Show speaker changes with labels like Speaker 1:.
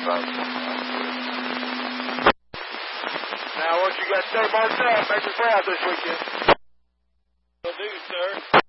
Speaker 1: Now, what you got to say, Marcel? Make me proud this weekend.
Speaker 2: Will do, sir.